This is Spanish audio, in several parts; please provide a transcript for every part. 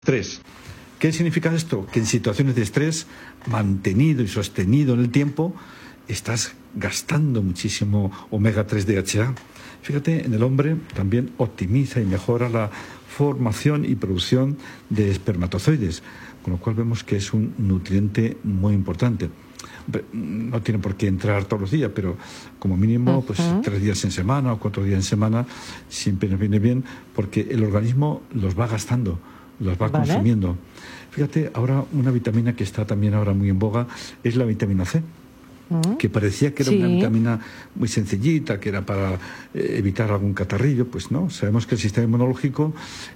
Estrés. ¿Qué significa esto? Que en situaciones de estrés mantenido y sostenido en el tiempo estás gastando muchísimo omega 3 DHA. Fíjate, en el hombre también optimiza y mejora la formación y producción de espermatozoides, con lo cual vemos que es un nutriente muy importante. No tiene por qué entrar todos los días, pero como mínimo 3 días en semana o 4 días en semana siempre nos viene bien, porque el organismo los va gastando, los va consumiendo. Fíjate, ahora una vitamina que está también ahora muy en boga es la vitamina C, que parecía que era una vitamina muy sencillita, que era para evitar algún catarrillo. Pues no, sabemos que el sistema inmunológico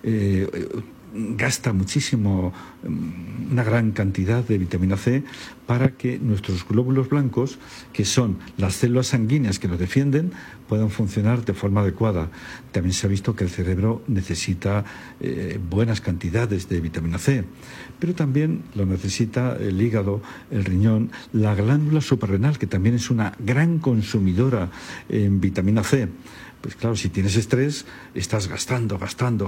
gasta muchísimo, una gran cantidad de vitamina C para que nuestros glóbulos blancos, que son las células sanguíneas que nos defienden, puedan funcionar de forma adecuada. También se ha visto que el cerebro necesita buenas cantidades de vitamina C, pero también lo necesita el hígado, el riñón, la glándula suprarrenal, que también es una gran consumidora en vitamina C. Pues claro, si tienes estrés, estás gastando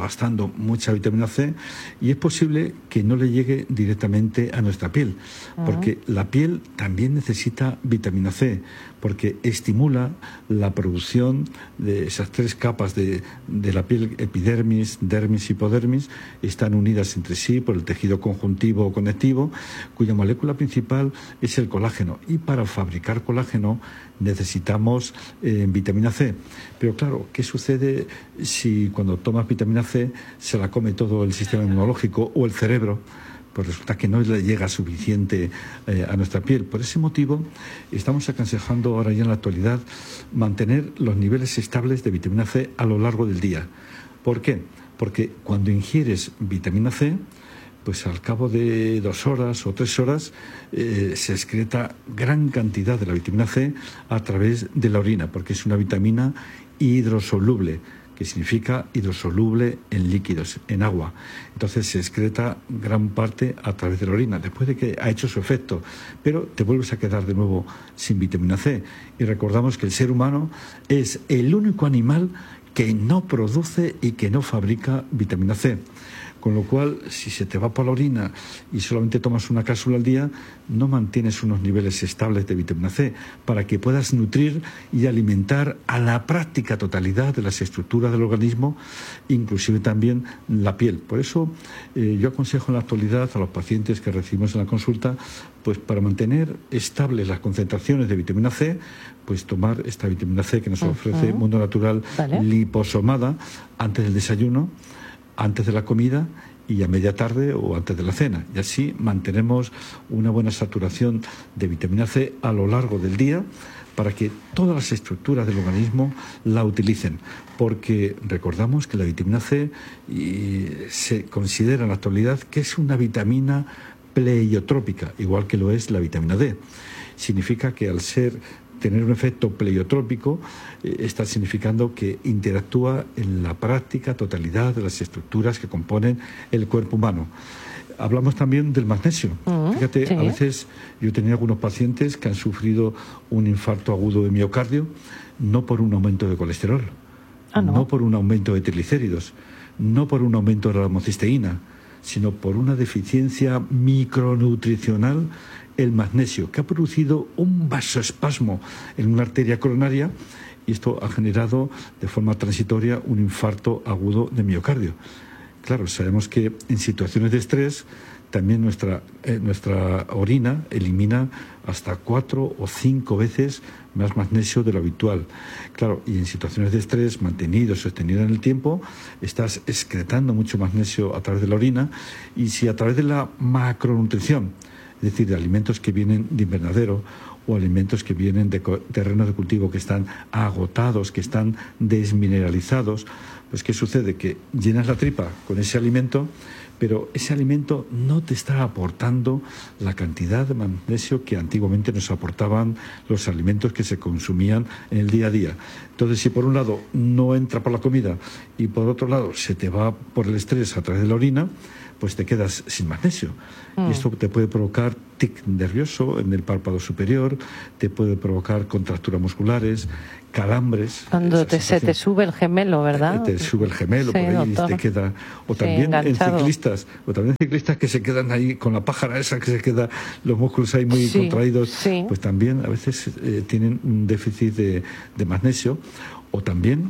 mucha vitamina C, y es posible que no le llegue directamente a nuestra piel, porque la piel también necesita vitamina C, porque estimula la producción de esas 3 capas de la piel: epidermis, dermis y hipodermis. Están unidas entre sí por el tejido conjuntivo o conectivo, cuya molécula principal es el colágeno, y para fabricar colágeno necesitamos vitamina C. Pero claro, ¿qué sucede si cuando tomas vitamina C se la come todo el sistema inmunológico o el cerebro? Pues resulta que no le llega suficiente a nuestra piel. Por ese motivo estamos aconsejando ahora ya en la actualidad mantener los niveles estables de vitamina C a lo largo del día. ¿Por qué? Porque cuando ingieres vitamina C, pues al cabo de 2 horas o 3 horas se excreta gran cantidad de la vitamina C a través de la orina, porque es una vitamina hidrosoluble, que significa hidrosoluble en líquidos, en agua. Entonces se excreta gran parte a través de la orina, después de que ha hecho su efecto, pero te vuelves a quedar de nuevo sin vitamina C. Y recordamos que el ser humano es el único animal que no produce y que no fabrica vitamina C. Con lo cual, si se te va por la orina y solamente tomas una cápsula al día, no mantienes unos niveles estables de vitamina C para que puedas nutrir y alimentar a la práctica totalidad de las estructuras del organismo, inclusive también la piel. Por eso yo aconsejo en la actualidad a los pacientes que recibimos en la consulta, pues para mantener estables las concentraciones de vitamina C, pues tomar esta vitamina C que nos ofrece Mundo Natural liposomada antes del desayuno, antes de la comida y a media tarde o antes de la cena. Y así mantenemos una buena saturación de vitamina C a lo largo del día para que todas las estructuras del organismo la utilicen. Porque recordamos que la vitamina C se considera en la actualidad que es una vitamina pleiotrópica, igual que lo es la vitamina D. Significa que al tener un efecto pleiotrópico, está significando que interactúa en la práctica totalidad de las estructuras que componen el cuerpo humano. Hablamos también del magnesio. Fíjate, a veces yo he tenido algunos pacientes que han sufrido un infarto agudo de miocardio, no por un aumento de colesterol, no por un aumento de triglicéridos, no por un aumento de la homocisteína, sino por una deficiencia micronutricional, el magnesio, que ha producido un vasoespasmo en una arteria coronaria, y esto ha generado de forma transitoria un infarto agudo de miocardio. Claro, sabemos que en situaciones de estrés también nuestra orina elimina hasta 4 o 5 veces más magnesio de lo habitual. Claro, y en situaciones de estrés mantenido, sostenido en el tiempo, estás excretando mucho magnesio a través de la orina, y si a través de la macronutrición, es decir, de alimentos que vienen de invernadero o alimentos que vienen de terrenos de cultivo que están agotados, que están desmineralizados, pues ¿qué sucede? Que llenas la tripa con ese alimento, pero ese alimento no te está aportando la cantidad de magnesio que antiguamente nos aportaban los alimentos que se consumían en el día a día. Entonces, si por un lado no entra por la comida y por otro lado se te va por el estrés a través de la orina, pues te quedas sin magnesio. Y esto te puede provocar tic nervioso en el párpado superior, te puede provocar contracturas musculares, calambres. Cuando se te sube el gemelo, ¿verdad? Te sube el gemelo, sí, por ahí, doctor. y te queda. O también enganchado. o también en ciclistas que se quedan ahí con la pájara esa, que se queda los músculos ahí muy contraídos, pues también a veces tienen un déficit de magnesio. O también,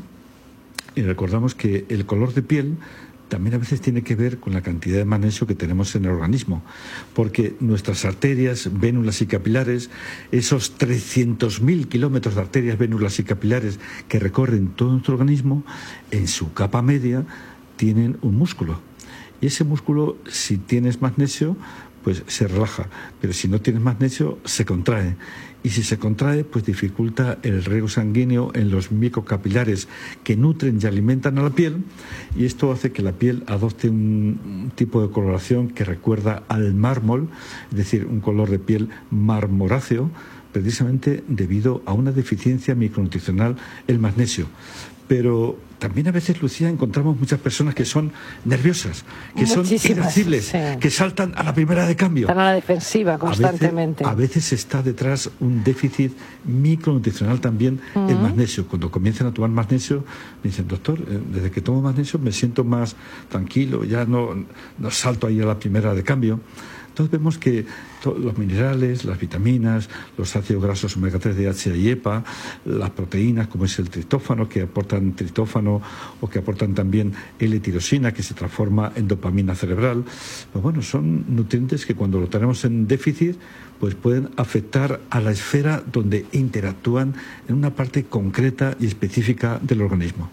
y recordamos que el color de piel también a veces tiene que ver con la cantidad de magnesio que tenemos en el organismo, porque nuestras arterias, vénulas y capilares, esos 300.000 kilómetros de arterias, vénulas y capilares que recorren todo nuestro organismo, en su capa media tienen un músculo. Y ese músculo, si tienes magnesio, pues se relaja, pero si no tienes magnesio, se contrae. Y si se contrae, pues dificulta el riego sanguíneo en los microcapilares que nutren y alimentan a la piel, y esto hace que la piel adopte un tipo de coloración que recuerda al mármol, es decir, un color de piel marmoráceo, precisamente debido a una deficiencia micronutricional, el magnesio. Pero también a veces, Lucía, encontramos muchas personas que son nerviosas, que son irascibles, que saltan a la primera de cambio. Están a la defensiva constantemente. A veces está detrás un déficit micronutricional también, el magnesio. Cuando comienzan a tomar magnesio, me dicen, doctor, desde que tomo magnesio me siento más tranquilo, ya no salto ahí a la primera de cambio. Entonces vemos que los minerales, las vitaminas, los ácidos grasos omega 3 DHA y EPA, las proteínas como es el triptófano, que aportan triptófano, o que aportan también L-tirosina, que se transforma en dopamina cerebral, pues bueno, son nutrientes que cuando lo tenemos en déficit, pues pueden afectar a la esfera donde interactúan en una parte concreta y específica del organismo.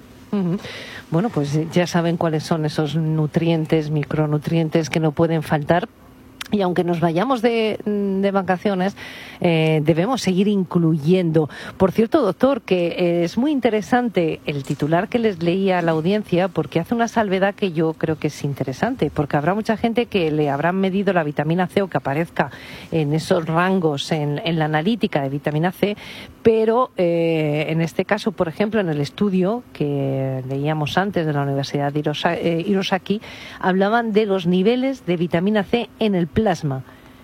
Bueno, pues ya saben cuáles son esos nutrientes, micronutrientes que no pueden faltar. Y aunque nos vayamos de vacaciones, debemos seguir incluyendo. Por cierto, doctor, que es muy interesante el titular que les leía a la audiencia, porque hace una salvedad que yo creo que es interesante, porque habrá mucha gente que le habrán medido la vitamina C o que aparezca en esos rangos en la analítica de vitamina C, pero en este caso, por ejemplo, en el estudio que leíamos antes de la Universidad de Hirosaki, hablaban de los niveles de vitamina C en el plasma.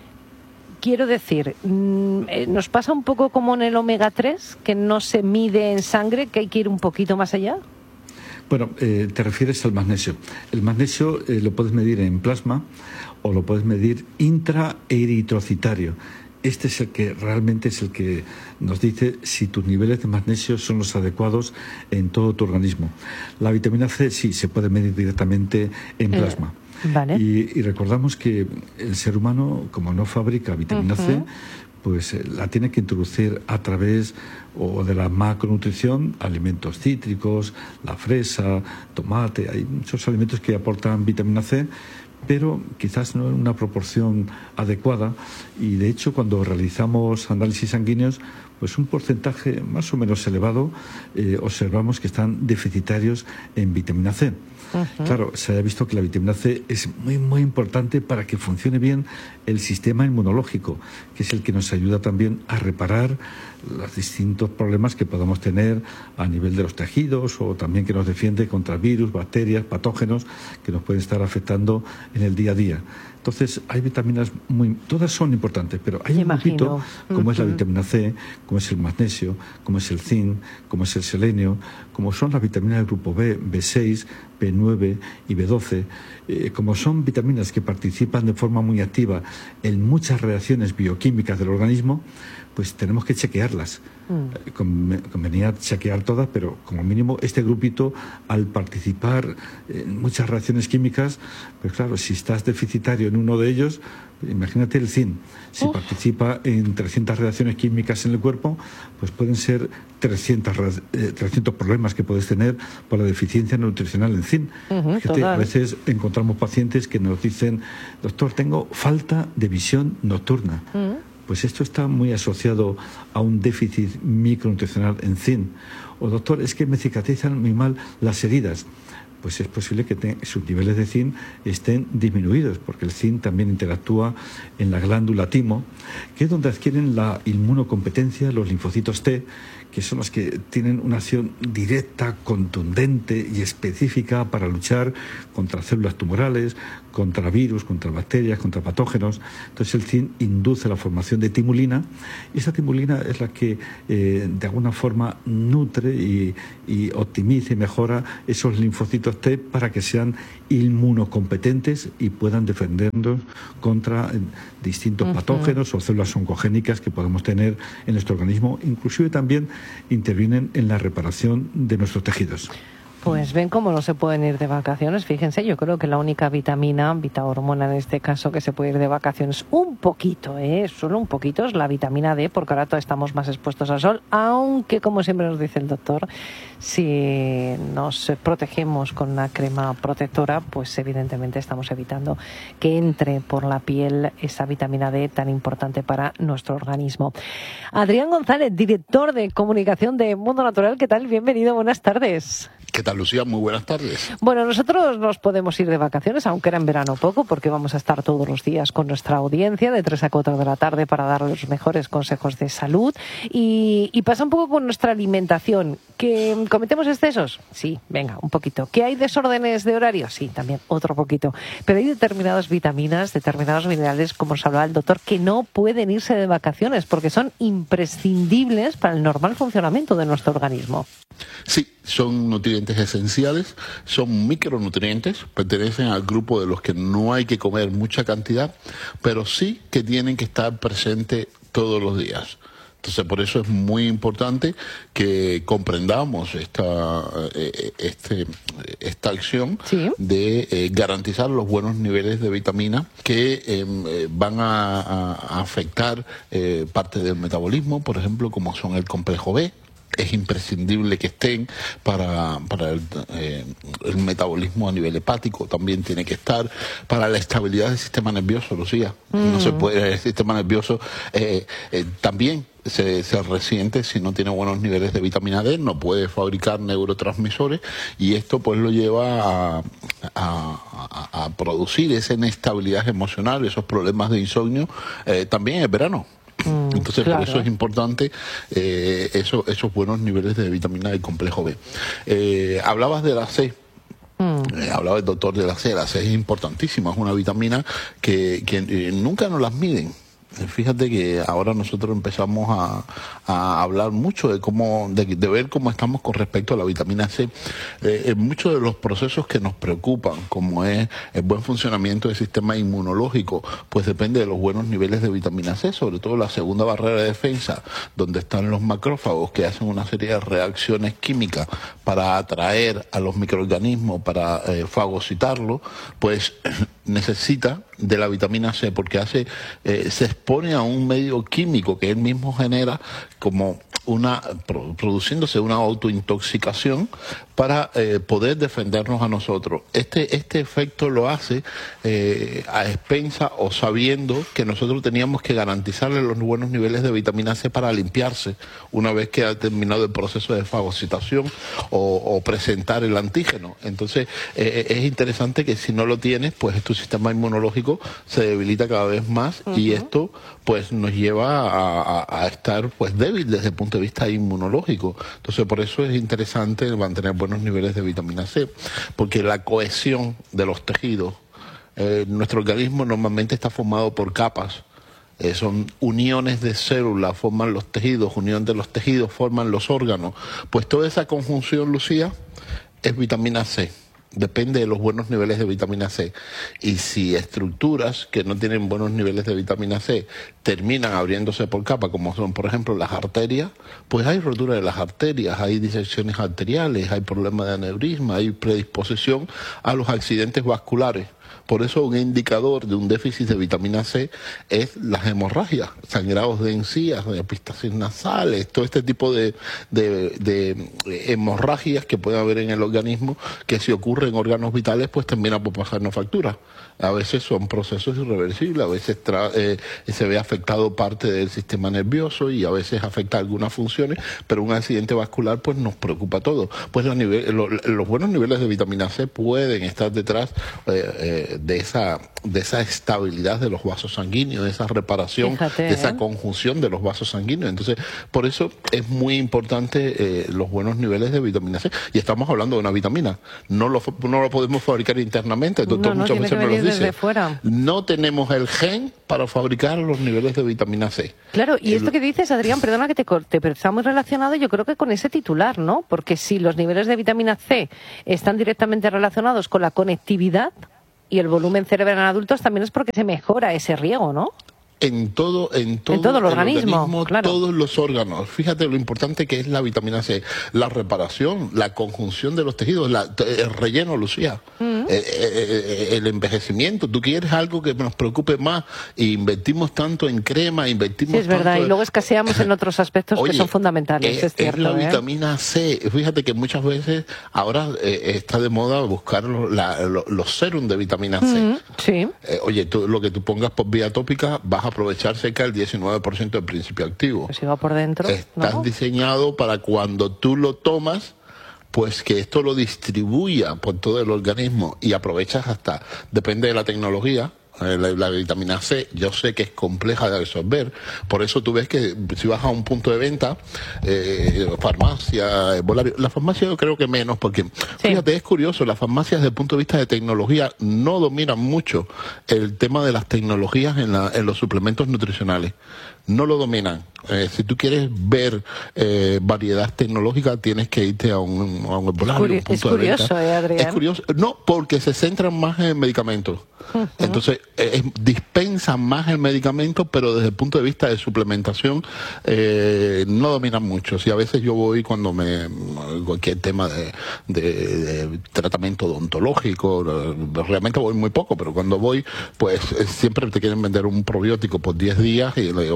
Quiero decir, ¿nos pasa un poco como en el omega 3, que no se mide en sangre, que hay que ir un poquito más allá? Bueno, te refieres al magnesio. El magnesio lo puedes medir en plasma o lo puedes medir intraeritrocitario. Este es el que realmente es el que nos dice si tus niveles de magnesio son los adecuados en todo tu organismo. La vitamina C sí se puede medir directamente en plasma. Vale. Y recordamos que el ser humano, como no fabrica vitamina C, pues la tiene que introducir a través o de la macronutrición, alimentos cítricos, la fresa, tomate, hay muchos alimentos que aportan vitamina C, pero quizás no en una proporción adecuada, y de hecho cuando realizamos análisis sanguíneos, pues un porcentaje más o menos elevado observamos que están deficitarios en vitamina C. Claro, se ha visto que la vitamina C es muy, muy importante para que funcione bien el sistema inmunológico, que es el que nos ayuda también a reparar los distintos problemas que podamos tener a nivel de los tejidos, o también que nos defiende contra virus, bacterias, patógenos que nos pueden estar afectando en el día a día. Entonces, hay vitaminas todas son importantes, pero hay un grupito, como es la vitamina C, como es el magnesio, como es el zinc, como es el selenio, como son las vitaminas del grupo B, B6, B9 y B12, como son vitaminas que participan de forma muy activa en muchas reacciones bioquímicas del organismo, pues tenemos que chequearlas. Convenía chequear todas, pero como mínimo este grupito, al participar en muchas reacciones químicas, pues claro, si estás deficitario en uno de ellos, imagínate el zinc, si participa en 300 reacciones químicas en el cuerpo, pues pueden ser 300 problemas que puedes tener por la deficiencia nutricional en zinc. A veces encontramos pacientes que nos dicen, doctor, tengo falta de visión nocturna. Pues esto está muy asociado a un déficit micronutricional en zinc. O doctor, es que me cicatrizan muy mal las heridas. pues es posible que sus niveles de zinc estén disminuidos, porque el zinc también interactúa en la glándula timo, que es donde adquieren la inmunocompetencia los linfocitos T, que son los que tienen una acción directa, contundente y específica para luchar contra células tumorales, contra virus, contra bacterias, contra patógenos. Entonces el zinc induce la formación de timulina, y esa timulina es la que de alguna forma nutre y optimiza y mejora esos linfocitos T para que sean inmunocompetentes y puedan defendernos contra distintos patógenos o células oncogénicas que podemos tener en nuestro organismo. Inclusive también intervienen en la reparación de nuestros tejidos. Pues ven cómo no se pueden ir de vacaciones. Fíjense, yo creo que la única vitamina hormona en este caso, que se puede ir de vacaciones un poquito, solo un poquito, es la vitamina D, porque ahora todos estamos más expuestos al sol, aunque, como siempre nos dice el doctor, si nos protegemos con una crema protectora, pues evidentemente estamos evitando que entre por la piel esa vitamina D tan importante para nuestro organismo. Adrián González, director de comunicación de Mundo Natural, ¿qué tal? Bienvenido, buenas tardes. ¿Qué tal, Lucía? Muy buenas tardes. Bueno, nosotros nos podemos ir de vacaciones, aunque era en verano poco, porque vamos a estar todos los días con nuestra audiencia de 3 a 4 de la tarde para dar los mejores consejos de salud. Y pasa un poco con nuestra alimentación. ¿Que cometemos excesos? Sí, venga, un poquito. ¿Que hay desórdenes de horario? Sí, también, otro poquito. Pero hay determinadas vitaminas, determinados minerales, como nos hablaba el doctor, que no pueden irse de vacaciones porque son imprescindibles para el normal funcionamiento de nuestro organismo. Sí, son nutrientes esenciales, son micronutrientes, pertenecen al grupo de los que no hay que comer mucha cantidad, pero sí que tienen que estar presentes todos los días. Entonces, por eso es muy importante que comprendamos esta acción de garantizar los buenos niveles de vitamina que van a afectar parte del metabolismo, por ejemplo, como son el complejo B. Es imprescindible que estén para el metabolismo a nivel hepático, también tiene que estar para la estabilidad del sistema nervioso, Lucía. No se puede, el sistema nervioso también se resiente si no tiene buenos niveles de vitamina D, no puede fabricar neurotransmisores, y esto pues lo lleva a producir esa inestabilidad emocional, esos problemas de insomnio, también en el verano. Entonces, claro, por eso es importante esos buenos niveles de vitamina D y complejo B. Hablabas de la C. Hablaba el doctor de la C. La C es importantísima, es una vitamina que nunca nos las miden. Fíjate que ahora nosotros empezamos a hablar mucho de ver cómo estamos con respecto a la vitamina C. En muchos de los procesos que nos preocupan, como es el buen funcionamiento del sistema inmunológico, pues depende de los buenos niveles de vitamina C, sobre todo la segunda barrera de defensa, donde están los macrófagos que hacen una serie de reacciones químicas para atraer a los microorganismos, para fagocitarlos, pues necesita de la vitamina C, porque se expone a un medio químico que él mismo genera, como produciéndose una autointoxicación para poder defendernos a nosotros. Este efecto lo hace a expensa o sabiendo que nosotros teníamos que garantizarle los buenos niveles de vitamina C para limpiarse una vez que ha terminado el proceso de fagocitación o presentar el antígeno. Entonces es interesante que si no lo tienes, pues tu sistema inmunológico se debilita cada vez más, y esto pues nos lleva a estar pues débil desde el punto de vista inmunológico. Entonces por eso es interesante mantener buenos niveles de vitamina C, porque la cohesión de los tejidos, nuestro organismo normalmente está formado por capas, son uniones de células, forman los tejidos, unión de los tejidos forman los órganos, pues toda esa conjunción, Lucía, es vitamina C. Depende de los buenos niveles de vitamina C. Y si estructuras que no tienen buenos niveles de vitamina C terminan abriéndose por capa, como son, por ejemplo, las arterias, pues hay rotura de las arterias, hay disecciones arteriales, hay problemas de aneurisma, hay predisposición a los accidentes vasculares. Por eso un indicador de un déficit de vitamina C es las hemorragias, sangrados de encías, de epistasis nasales, todo este tipo de hemorragias que puede haber en el organismo, que si ocurre en órganos vitales, pues termina por pasarnos factura. A veces son procesos irreversibles, a veces se ve afectado parte del sistema nervioso y a veces afecta algunas funciones, pero un accidente vascular pues nos preocupa a todos. Pues los buenos niveles de vitamina C pueden estar detrás de esa estabilidad de los vasos sanguíneos, de esa reparación, fíjate, de esa conjunción de los vasos sanguíneos. Entonces, por eso es muy importante los buenos niveles de vitamina C. Y estamos hablando de una vitamina. No lo podemos fabricar internamente. El doctor muchas veces nos lo dice. No tenemos el gen para fabricar los niveles de vitamina C. Claro, y esto que dices, Adrián, perdona que te corte, pero está muy relacionado yo creo que con ese titular, ¿no? Porque si los niveles de vitamina C están directamente relacionados con la conectividad y el volumen cerebral en adultos, también es porque se mejora ese riego, ¿no? En todo el organismo, claro. Todos los órganos. Fíjate lo importante que es la vitamina C, la reparación, la conjunción de los tejidos, el relleno, Lucía, el envejecimiento. Tú quieres algo que nos preocupe más y invertimos tanto en crema, invertimos es verdad, y luego escaseamos en otros aspectos que son fundamentales, es cierto. Es la vitamina C. Fíjate que muchas veces ahora está de moda buscar los serum de vitamina C. Sí. Oye, lo que tú pongas por vía tópica vas a aprovechar cerca del 19% del principio activo. Pues si va por dentro. Estás diseñado para cuando tú lo tomas, pues que esto lo distribuya por todo el organismo y aprovechas hasta, depende de la tecnología. La vitamina C, yo sé que es compleja de absorber, por eso tú ves que si vas a un punto de venta, farmacia, la farmacia yo creo que menos, porque fíjate, es curioso, las farmacias desde el punto de vista de tecnología no dominan mucho el tema de las tecnologías en los suplementos nutricionales. No lo dominan. Si tú quieres ver variedad tecnológica, tienes que irte a un herbolario, un punto de venta. Es curioso, Adrián. Es curioso. No, porque se centran más en medicamentos. Entonces, dispensan más el medicamento, pero desde el punto de vista de suplementación no dominan mucho. Si a veces yo voy cuando cualquier tema de tratamiento odontológico, realmente voy muy poco, pero cuando voy, pues siempre te quieren vender un probiótico por 10 días y le digo,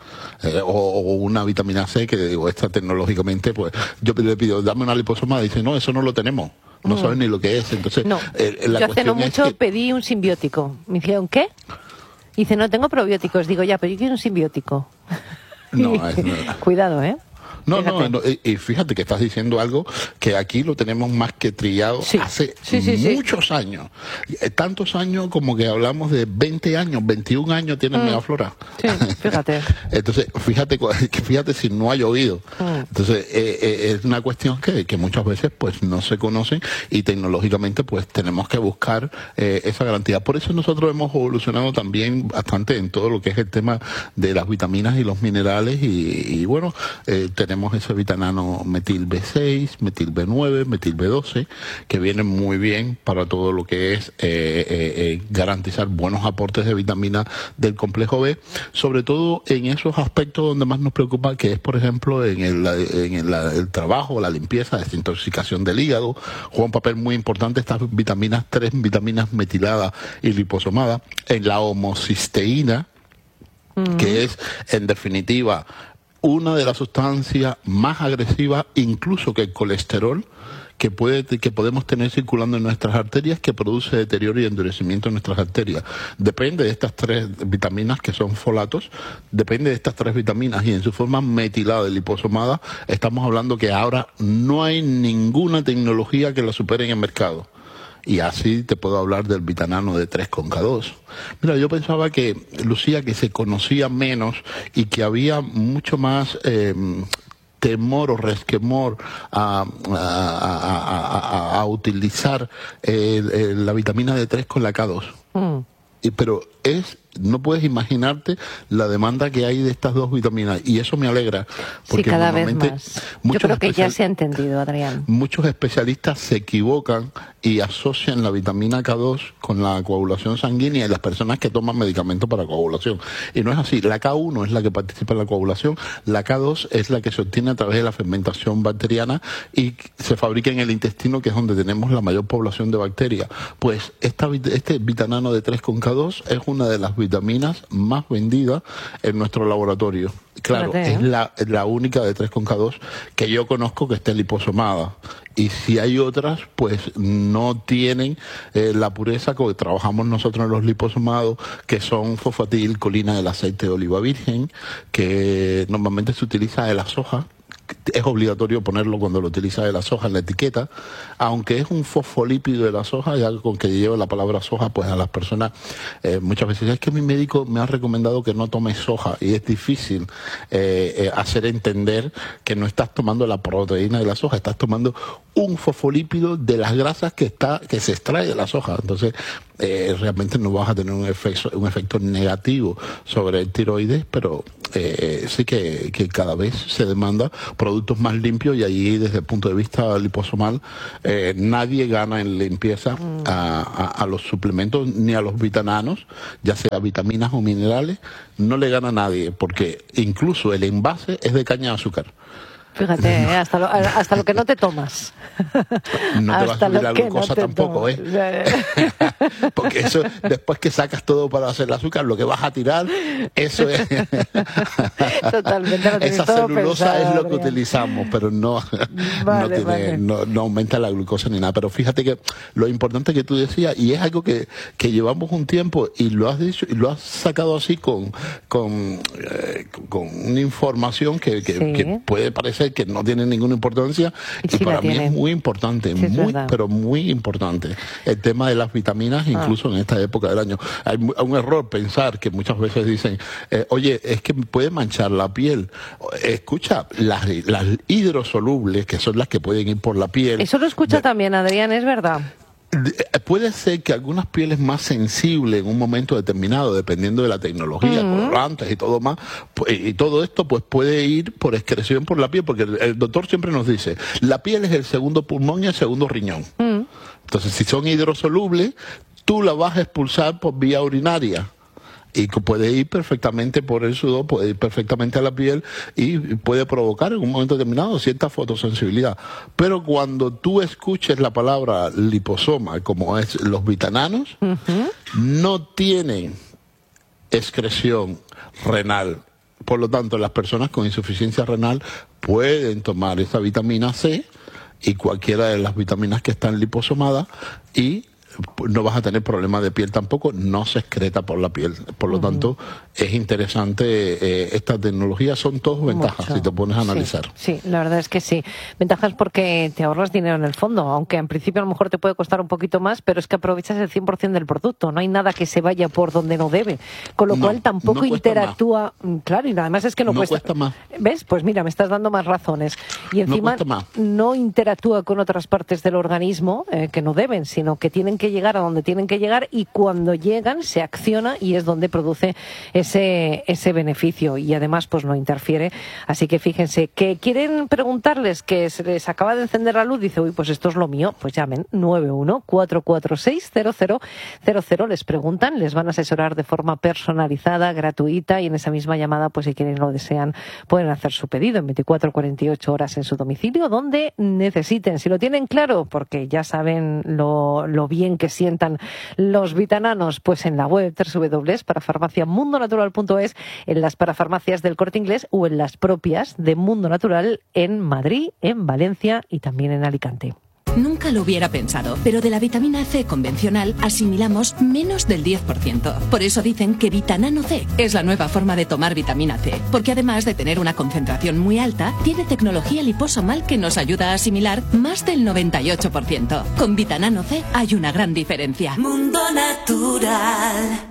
o una vitamina C, que digo, esta tecnológicamente, pues yo le pido, dame una liposoma, dice, no, eso no lo tenemos. No saben ni lo que es. Entonces, no. Yo hace no mucho pedí un simbiótico. Me dijeron, ¿qué? Dice, no tengo probióticos. Digo, ya, pero yo quiero un simbiótico. No, Cuidado, ¿eh? No, y fíjate que estás diciendo algo que aquí lo tenemos más que trillado hace muchos años. Tantos años como que hablamos de 20 años, 21 años tiene Megaflora. Sí, fíjate. Entonces, fíjate si no ha llovido. Entonces, es una cuestión que muchas veces pues no se conoce y tecnológicamente pues tenemos que buscar esa garantía. Por eso nosotros hemos evolucionado también bastante en todo lo que es el tema de las vitaminas y los minerales y bueno, tenemos ese vitanano metil B6, metil B9, metil B12, que vienen muy bien para todo lo que es garantizar buenos aportes de vitamina del complejo B, sobre todo en esos aspectos donde más nos preocupa, que es, por ejemplo, en el trabajo, la limpieza, desintoxicación del hígado. Juega un papel muy importante estas vitaminas, 3 vitaminas metiladas y liposomadas, en la homocisteína, que es, en definitiva, una de las sustancias más agresivas, incluso que el colesterol, que podemos tener circulando en nuestras arterias, que produce deterioro y endurecimiento en nuestras arterias. Depende de estas 3 vitaminas, que son folatos, depende de estas 3 vitaminas, y en su forma metilada y liposomada, estamos hablando que ahora no hay ninguna tecnología que la supere en el mercado. Y así te puedo hablar del vitanano de 3,K2. Mira, yo pensaba que, Lucía, que se conocía menos y que había mucho más temor o resquemor a utilizar la vitamina D3 con la K2. Pero no puedes imaginarte la demanda que hay de estas dos vitaminas, y eso me alegra, porque sí, cada vez más. Yo creo que ya se ha entendido, Adrián. Muchos especialistas se equivocan y asocian la vitamina K2 con la coagulación sanguínea en las personas que toman medicamentos para coagulación, y no es así. La K1 es la que participa en la coagulación, la K2 es la que se obtiene a través de la fermentación bacteriana y se fabrica en el intestino, que es donde tenemos la mayor población de bacterias. Pues este Vitanano D3 con K2 es una de las vitaminas más vendidas en nuestro laboratorio. Claro, es la única de 3 con K2 que yo conozco que esté liposomada. Y si hay otras, pues no tienen la pureza que trabajamos nosotros en los liposomados, que son fosfatilcolina del aceite de oliva virgen, que normalmente se utiliza de la soja. Es obligatorio ponerlo cuando lo utiliza de la soja en la etiqueta, aunque es un fosfolípido de la soja, ya con que lleva la palabra soja, pues a las personas muchas veces es que mi médico me ha recomendado que no tome soja, y es difícil hacer entender que no estás tomando la proteína de la soja, estás tomando un fosfolípido de las grasas que se extrae de la soja. Entonces realmente no vas a tener un efecto negativo sobre el tiroides, pero sí que cada vez se demanda productos más limpios, y allí desde el punto de vista liposomal nadie gana en limpieza a los suplementos ni a los vitananos, ya sea vitaminas o minerales. No le gana a nadie, porque incluso el envase es de caña de azúcar. Fíjate, hasta lo que no te tomas. No te va a subir la glucosa tampoco, Porque eso, después que sacas todo para hacer el azúcar, lo que vas a tirar, eso es... Totalmente. Esa celulosa pensado, es lo que utilizamos, pero no aumenta la glucosa ni nada. Pero fíjate que lo importante que tú decías, y es algo que llevamos un tiempo, y lo has dicho, y lo has sacado así con una información que puede parecer que no tiene ninguna importancia, y sí, para mí es muy importante, sí, pero muy importante el tema de las vitaminas, incluso en esta época del año. Hay un error pensar que muchas veces dicen, oye, es que puede manchar la piel. Escucha, las hidrosolubles, que son las que pueden ir por la piel. Eso lo escucha también, Adrián, es verdad. Puede ser que algunas pieles más sensibles en un momento determinado, dependiendo de la tecnología, colorantes y todo más, y todo esto pues puede ir por excreción por la piel, porque el doctor siempre nos dice, la piel es el segundo pulmón y el segundo riñón. Entonces, si son hidrosolubles, tú la vas a expulsar por vía urinaria. Y puede ir perfectamente por el sudor, puede ir perfectamente a la piel, y puede provocar en un momento determinado cierta fotosensibilidad. Pero cuando tú escuches la palabra liposoma, como es los vitananos, no tienen excreción renal. Por lo tanto, las personas con insuficiencia renal pueden tomar esa vitamina C y cualquiera de las vitaminas que están liposomadas, y no vas a tener problemas de piel tampoco, no se excreta por la piel. Por lo tanto, es interesante esta tecnología, son todas ventajas si te pones a analizar. Sí, la verdad es que sí. Ventajas porque te ahorras dinero en el fondo, aunque en principio a lo mejor te puede costar un poquito más, pero es que aprovechas el 100% del producto, no hay nada que se vaya por donde no debe, con lo cual tampoco interactúa, claro, y además es que no cuesta más. ¿Ves? Pues mira, me estás dando más razones. Y encima no interactúa con otras partes del organismo que no deben, sino que tienen que llegar a donde tienen que llegar, y cuando llegan se acciona y es donde produce ese beneficio, y además pues no interfiere. Así que fíjense, que quieren preguntarles, que se les acaba de encender la luz, dice, uy, pues esto es lo mío, pues llamen 91-446-0000, les preguntan, les van a asesorar de forma personalizada, gratuita, y en esa misma llamada, pues si quieren lo desean, pueden hacer su pedido en 24-48 horas en su domicilio, donde necesiten. Si lo tienen claro, porque ya saben lo bien que sientan los vitananos, pues en la web www.parafarmaciamundonatural.es, en las parafarmacias del Corte Inglés o en las propias de Mundo Natural en Madrid, en Valencia y también en Alicante. Nunca lo hubiera pensado, pero de la vitamina C convencional asimilamos menos del 10%. Por eso dicen que Vitanano C es la nueva forma de tomar vitamina C, porque además de tener una concentración muy alta, tiene tecnología liposomal que nos ayuda a asimilar más del 98%. Con Vitanano C hay una gran diferencia. Mundo Natural.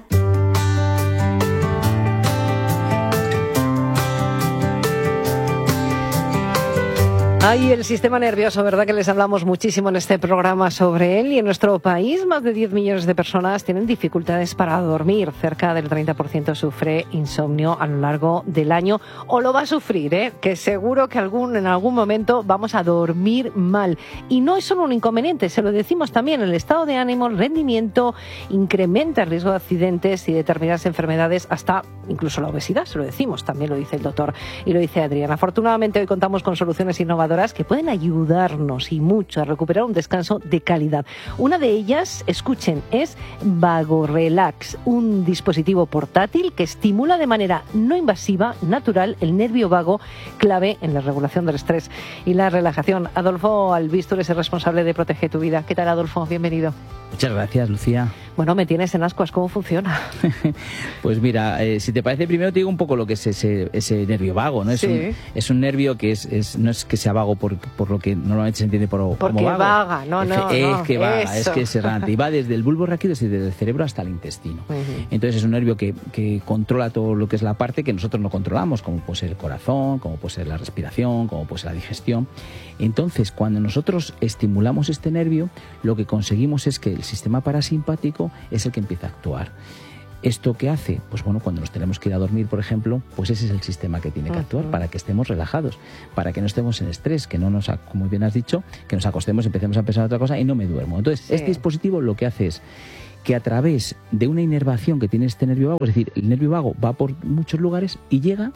Ay, el sistema nervioso, ¿verdad? Que les hablamos muchísimo en este programa sobre él. Y en nuestro país, más de 10 millones de personas tienen dificultades para dormir. Cerca del 30% sufre insomnio a lo largo del año. O lo va a sufrir, ¿eh? Que seguro que en algún momento vamos a dormir mal. Y no es solo un inconveniente, se lo decimos también. El estado de ánimo, el rendimiento, incrementa el riesgo de accidentes y determinadas enfermedades, hasta incluso la obesidad, se lo decimos. También lo dice el doctor y lo dice Adrián. Afortunadamente, hoy contamos con soluciones innovadoras que pueden ayudarnos y mucho a recuperar un descanso de calidad. Una de ellas, escuchen, es VagoRelax, un dispositivo portátil que estimula de manera no invasiva, natural, el nervio vago, clave en la regulación del estrés y la relajación. Adolfo Albistur es el responsable de Protege tu Vida. ¿Qué tal, Adolfo? Bienvenido. Muchas gracias, Lucía. Bueno, me tienes en ascuas. ¿Cómo funciona? Pues mira, si te parece, primero te digo un poco lo que es ese nervio vago, ¿no? Es un nervio que no es que sea vago por lo que normalmente se entiende como vago. Porque vaga, Es que vaga, es que es errante. Y va desde el bulbo raquídeo, desde el cerebro hasta el intestino. Entonces es un nervio que controla todo lo que es la parte que nosotros no controlamos, como puede ser el corazón, como puede ser la respiración, como puede ser la digestión. Entonces, cuando nosotros estimulamos este nervio, lo que conseguimos es que el sistema parasimpático es el que empieza a actuar. ¿Esto qué hace? Pues bueno, cuando nos tenemos que ir a dormir, por ejemplo, pues ese es el sistema que tiene que actuar para que estemos relajados, para que no estemos en estrés, que no nos, como bien has dicho, que nos acostemos, empecemos a pensar en otra cosa y no me duermo. Entonces, este dispositivo lo que hace es que a través de una inervación que tiene este nervio vago, es decir, el nervio vago va por muchos lugares y llega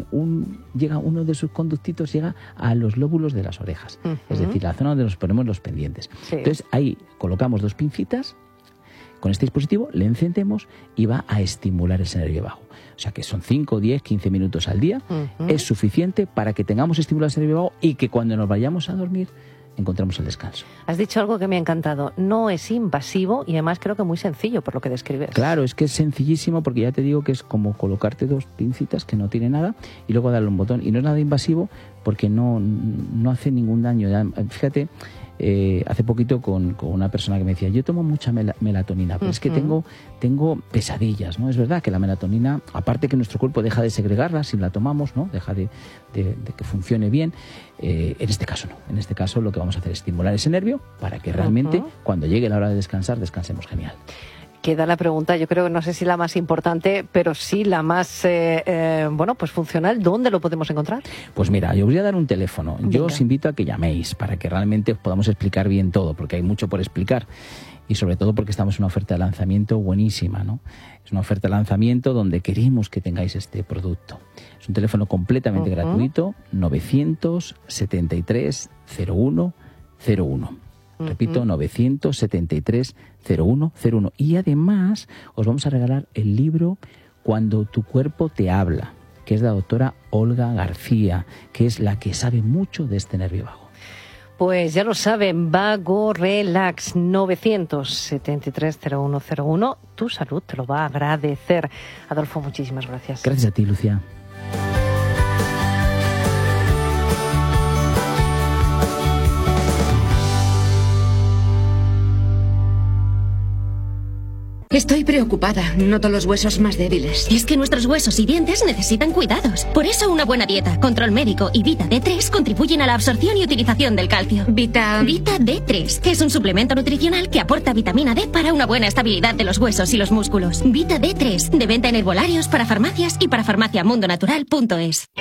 uno de sus conductitos, llega a los lóbulos de las orejas, es decir, la zona donde nos ponemos los pendientes. Entonces, ahí colocamos 2 pincitas. Con este dispositivo le encendemos y va a estimular ese nervio vago. O sea que son 5, 10, 15 minutos al día. Es suficiente para que tengamos estimulado ese nervio vago y que cuando nos vayamos a dormir encontremos el descanso. Has dicho algo que me ha encantado. No es invasivo y además creo que muy sencillo por lo que describes. Claro, es que es sencillísimo porque ya te digo que es como colocarte 2 pincitas que no tiene nada y luego darle un botón. Y no es nada invasivo porque no hace ningún daño. Fíjate, hace poquito con una persona que me decía, yo tomo mucha melatonina, pero es que tengo pesadillas, ¿no? Es verdad que la melatonina, aparte que nuestro cuerpo deja de segregarla si la tomamos, ¿no? Deja de que funcione bien. En este caso no. En este caso lo que vamos a hacer es estimular ese nervio para que realmente cuando llegue la hora de descansar, descansemos genial. Queda la pregunta, yo creo que no sé si la más importante, pero sí la más pues funcional. ¿Dónde lo podemos encontrar? Pues mira, yo os voy a dar un teléfono. Yo os invito a que llaméis para que realmente os podamos explicar bien todo, porque hay mucho por explicar. Y sobre todo porque estamos en una oferta de lanzamiento buenísima, ¿no? Es una oferta de lanzamiento donde queremos que tengáis este producto. Es un teléfono completamente gratuito, 973-0101. Repito, 973-0101. Y además os vamos a regalar el libro Cuando tu cuerpo te habla, que es de la doctora Olga García, que es la que sabe mucho de este nervio vago. Pues ya lo saben, VagoRelax, 973-0101. Tu salud te lo va a agradecer. Adolfo, muchísimas gracias. Gracias a ti, Lucía. Estoy preocupada. Noto los huesos más débiles. Es que nuestros huesos y dientes necesitan cuidados. Por eso una buena dieta, control médico y Vita D3 contribuyen a la absorción y utilización del calcio. Vita D3 es un suplemento nutricional que aporta vitamina D para una buena estabilidad de los huesos y los músculos. Vita D3, de venta en herbolarios, para farmacias y para farmaciamundonatural.es.